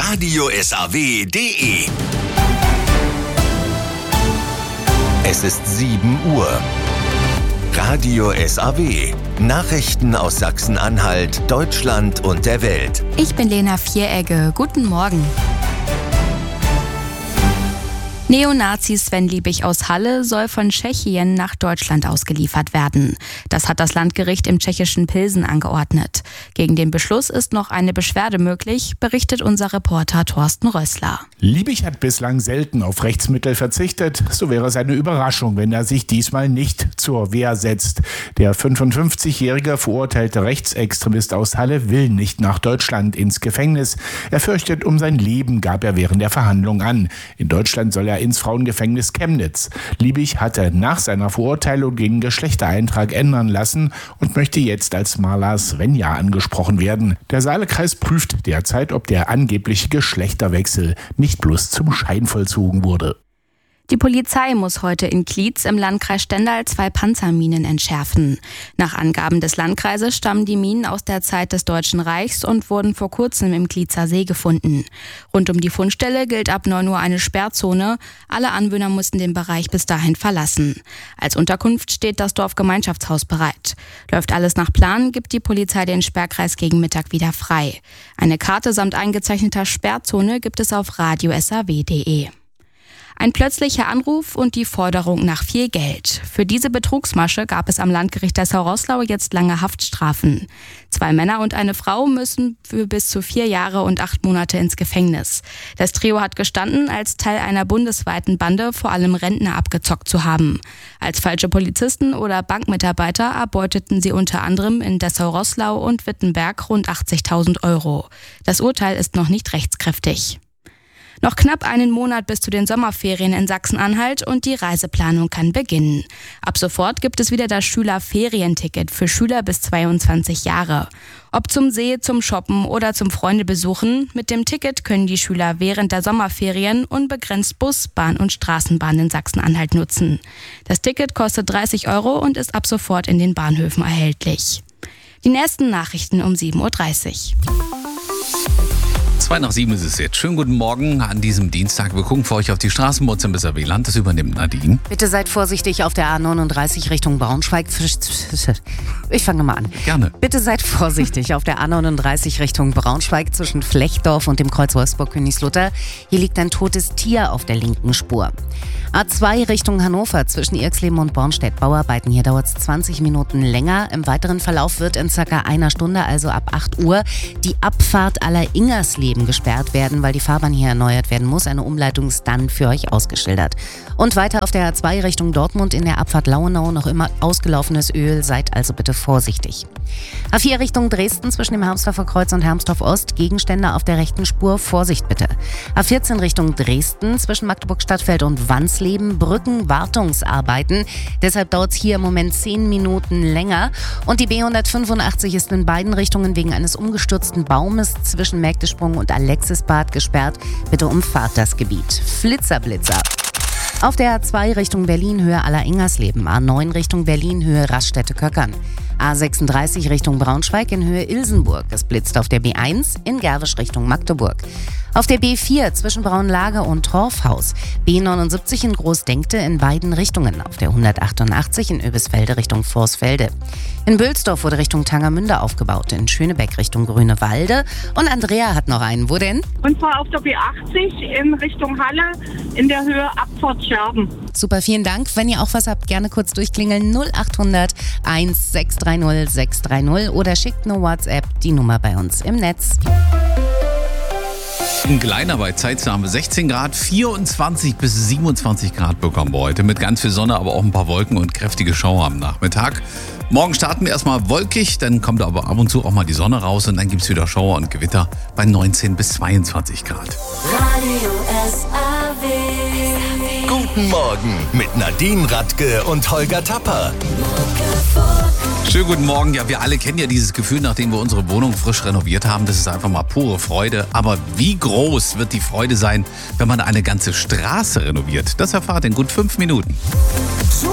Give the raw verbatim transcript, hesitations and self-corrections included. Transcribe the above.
Radio S A W punkt de. Es ist sieben Uhr. Radio S A W. Nachrichten aus Sachsen-Anhalt, Deutschland und der Welt. Ich bin Lena Vieregge. Guten Morgen. Neonazi Sven Liebig aus Halle soll von Tschechien nach Deutschland ausgeliefert werden. Das hat das Landgericht im tschechischen Pilsen angeordnet. Gegen den Beschluss ist noch eine Beschwerde möglich, berichtet unser Reporter Thorsten Rössler. Liebig hat bislang selten auf Rechtsmittel verzichtet. So wäre es eine Überraschung, wenn er sich diesmal nicht zur Wehr setzt. Der fünfundfünfzigjährige verurteilte Rechtsextremist aus Halle will nicht nach Deutschland ins Gefängnis. Er fürchtet um sein Leben, gab er während der Verhandlung an. In Deutschland soll er ins Frauengefängnis Chemnitz. Liebig hatte nach seiner Verurteilung den Geschlechtereintrag ändern lassen und möchte jetzt als Maler Svenja angesprochen werden. Der Saalekreis prüft derzeit, ob der angebliche Geschlechterwechsel nicht bloß zum Schein vollzogen wurde. Die Polizei muss heute in Klietz im Landkreis Stendal zwei Panzerminen entschärfen. Nach Angaben des Landkreises stammen die Minen aus der Zeit des Deutschen Reichs und wurden vor kurzem im Klietzer See gefunden. Rund um die Fundstelle gilt ab neun Uhr eine Sperrzone. Alle Anwohner mussten den Bereich bis dahin verlassen. Als Unterkunft steht das Dorfgemeinschaftshaus bereit. Läuft alles nach Plan, gibt die Polizei den Sperrkreis gegen Mittag wieder frei. Eine Karte samt eingezeichneter Sperrzone gibt es auf radio S A W punkt de. Ein plötzlicher Anruf und die Forderung nach viel Geld. Für diese Betrugsmasche gab es am Landgericht Dessau-Roßlau jetzt lange Haftstrafen. Zwei Männer und eine Frau müssen für bis zu vier Jahre und acht Monate ins Gefängnis. Das Trio hat gestanden, als Teil einer bundesweiten Bande vor allem Rentner abgezockt zu haben. Als falsche Polizisten oder Bankmitarbeiter erbeuteten sie unter anderem in Dessau-Roßlau und Wittenberg rund achtzigtausend Euro. Das Urteil ist noch nicht rechtskräftig. Noch knapp einen Monat bis zu den Sommerferien in Sachsen-Anhalt und die Reiseplanung kann beginnen. Ab sofort gibt es wieder das Schülerferienticket für Schüler bis zweiundzwanzig Jahre. Ob zum See, zum Shoppen oder zum Freundebesuchen, mit dem Ticket können die Schüler während der Sommerferien unbegrenzt Bus, Bahn und Straßenbahn in Sachsen-Anhalt nutzen. Das Ticket kostet dreißig Euro und ist ab sofort in den Bahnhöfen erhältlich. Die nächsten Nachrichten um sieben Uhr dreißig. Zwei nach sieben ist es jetzt. Schönen guten Morgen an diesem Dienstag. Wir gucken für euch auf die Straßen im S A W-Land. Das übernimmt Nadine. Bitte seid vorsichtig auf der A neununddreißig Richtung Braunschweig. Ich fange mal an. Gerne. Bitte seid vorsichtig auf der A neununddreißig Richtung Braunschweig zwischen Flechtdorf und dem Kreuz Wolfsburg-Königslutter. Hier liegt ein totes Tier auf der linken Spur. A zwei Richtung Hannover zwischen Irxleben und Bornstedt. Bauarbeiten. Hier dauert es zwanzig Minuten länger. Im weiteren Verlauf wird in circa einer Stunde, also ab acht Uhr, die Abfahrt aller Ingersleben gesperrt werden, weil die Fahrbahn hier erneuert werden muss. Eine Umleitung ist dann für euch ausgeschildert. Und weiter auf der A zwei Richtung Dortmund in der Abfahrt Lauenau noch immer ausgelaufenes Öl. Seid also bitte vorsichtig. A vier Richtung Dresden zwischen dem Hermsdorfer Kreuz und Hermsdorf Ost. Gegenstände auf der rechten Spur. Vorsicht bitte. A vierzehn Richtung Dresden zwischen Magdeburg-Stadtfeld und Wansleben. Brückenwartungsarbeiten. Deshalb dauert es hier im Moment zehn Minuten länger. Und die B hundertfünfundachtzig ist in beiden Richtungen wegen eines umgestürzten Baumes zwischen Mägdesprung und Alexisbad gesperrt. Bitte umfahrt das Gebiet. Flitzer, Blitzer. Auf der A zwei Richtung Berlin Höhe Aller-Ingersleben, A neun Richtung Berlin Höhe Raststätte-Köckern, A sechsunddreißig Richtung Braunschweig in Höhe Ilsenburg. Es blitzt auf der B eins in Gerwisch Richtung Magdeburg. Auf der B vier zwischen Braunlage und Torfhaus, B neunundsiebzig in Großdenkte in beiden Richtungen, auf der hundertachtundachtzig in Oebisfelde Richtung Vorsfelde. In Bülsdorf wurde Richtung Tangermünde aufgebaut, in Schönebeck Richtung Grünewalde. Und Andrea hat noch einen. Wo denn? Und zwar auf der B achtzig in Richtung Halle in der Höhe Abfahrt Scherben. Super, vielen Dank. Wenn ihr auch was habt, gerne kurz durchklingeln null achthundert eins sechs drei null sechs drei null oder schickt eine WhatsApp, die Nummer bei uns im Netz. In Gleiner bei Zeitnahme sechzehn Grad, vierundzwanzig bis siebenundzwanzig Grad bekommen wir heute. Mit ganz viel Sonne, aber auch ein paar Wolken und kräftige Schauer am Nachmittag. Morgen starten wir erstmal wolkig, dann kommt aber ab und zu auch mal die Sonne raus und dann gibt es wieder Schauer und Gewitter bei neunzehn bis zweiundzwanzig Grad. Radio S A W. Guten Morgen mit Nadine Radke und Holger Tapper. Schönen guten Morgen. Ja, wir alle kennen ja dieses Gefühl, nachdem wir unsere Wohnung frisch renoviert haben. Das ist einfach mal pure Freude. Aber wie groß wird die Freude sein, wenn man eine ganze Straße renoviert? Das erfahrt in gut fünf Minuten.